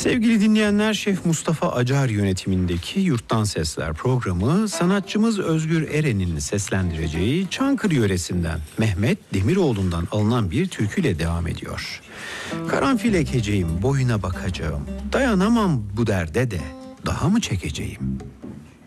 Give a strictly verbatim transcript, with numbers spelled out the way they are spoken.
Sevgili dinleyenler, Şef Mustafa Acar yönetimindeki Yurttan Sesler programı sanatçımız Özgür Eren'in seslendireceği Çankırı yöresinden Mehmet Demiroğlu'ndan alınan bir türküyle devam ediyor. Karanfil ekeceğim, boyuna bakacağım, dayanamam bu derde de daha mı çekeceğim?